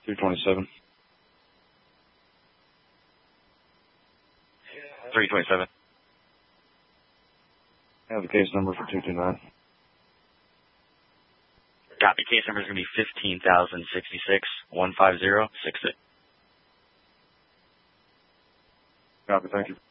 227. 327. I have the case number for 229. Copy. Case number is going to be 15,066 15066. Copy, thank you.